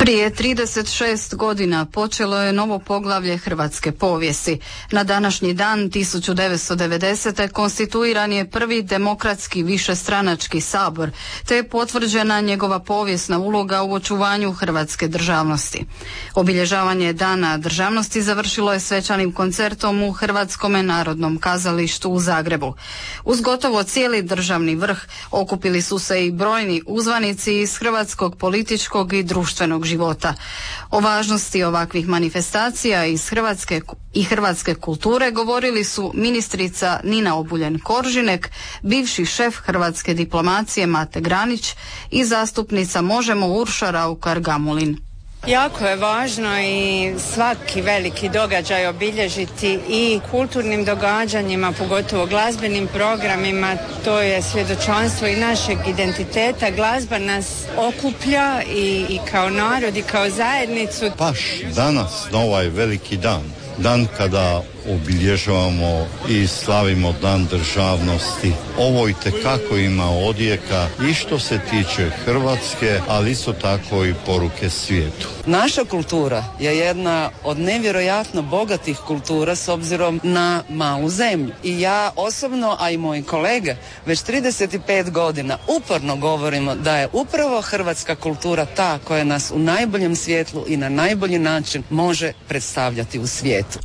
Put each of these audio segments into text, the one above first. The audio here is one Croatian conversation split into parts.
Prije 36 godina počelo je novo poglavlje hrvatske povijesti. Na današnji dan 1990. konstituiran je prvi demokratski višestranački sabor, te je potvrđena njegova povijesna uloga u očuvanju hrvatske državnosti. Obilježavanje Dana državnosti završilo je svečanim koncertom u Hrvatskome narodnom kazalištu u Zagrebu. Uz gotovo cijeli državni vrh okupili su se i brojni uzvanici iz hrvatskog političkog i društvenog života. O važnosti ovakvih manifestacija iz hrvatske kulture govorili su ministrica Nina Obuljen-Koržinek, bivši šef hrvatske diplomacije Mate Granić i zastupnica Možemo Urša Raukar-Gamulin. Jako je važno i svaki veliki događaj obilježiti i kulturnim događanjima, pogotovo glazbenim programima. To je svjedočanstvo i našeg identiteta. Glazba nas okuplja i kao narod i kao zajednicu. Baš danas, na ovaj veliki dan, dan kada obilježavamo i slavimo Dan državnosti, ovo itekako ima odjeka i što se tiče Hrvatske, ali isto tako i poruke svijetu. Naša kultura je jedna od nevjerojatno bogatih kultura s obzirom na malu zemlju. I ja osobno, a i moji kolege, već 35 godina uporno govorimo da je upravo hrvatska kultura ta koja nas u najboljem svjetlu i na najbolji način može predstavljati u svijetu.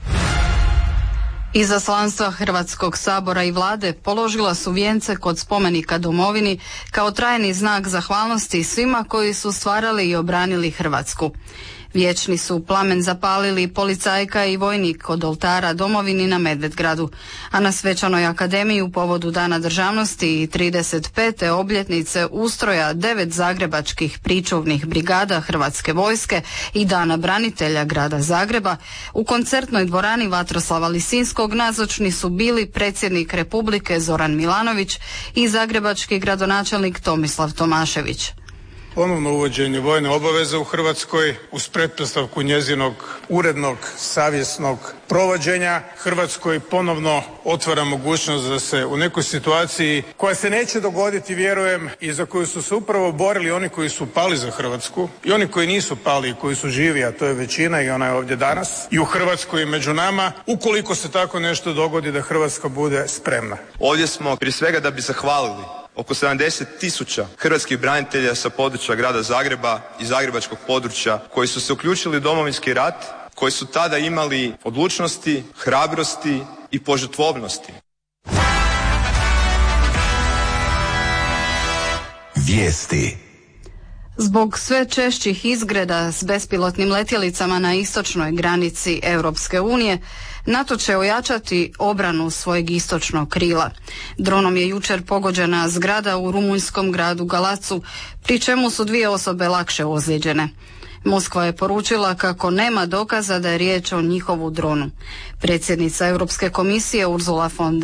Izaslanstva Hrvatskog sabora i vlade položila su vijence kod spomenika domovini kao trajni znak zahvalnosti svima koji su stvarali i obranili Hrvatsku. Vječni su plamen zapalili policajka i vojnik od oltara domovini na Medvedgradu, a na svečanoj akademiji u povodu Dana državnosti i 35. obljetnice ustroja 9 zagrebačkih pričuvnih brigada Hrvatske vojske i Dana branitelja grada Zagreba, u koncertnoj dvorani Vatroslava Lisinskog nazočni su bili predsjednik Republike Zoran Milanović i zagrebački gradonačelnik Tomislav Tomašević. Ponovno uvođenje vojne obaveze u Hrvatskoj uz pretpostavku njezinog urednog, savjesnog provođenja Hrvatskoj ponovno otvara mogućnost da se u nekoj situaciji koja se neće dogoditi, vjerujem, i za koju su se upravo borili oni koji su pali za Hrvatsku i oni koji nisu pali i koji su živi, a to je većina i ona je ovdje danas i u Hrvatskoj i među nama, ukoliko se tako nešto dogodi da Hrvatska bude spremna. Ovdje smo prije svega da bi zahvalili oko 70.000 hrvatskih branitelja sa područja grada Zagreba i zagrebačkog područja koji su se uključili u Domovinski rat, koji su tada imali odlučnosti, hrabrosti i požrtvovnosti. Vijesti. Zbog sve češćih izgreda s bespilotnim letjelicama na istočnoj granici Europske unije, NATO će ojačati obranu svojeg istočnog krila. Dronom je jučer pogođena zgrada u rumunjskom gradu Galacu, pri čemu su 2 osobe lakše ozlijeđene. Moskva je poručila kako nema dokaza da je riječ o njihovu dronu. Predsjednica Europske komisije Ursula von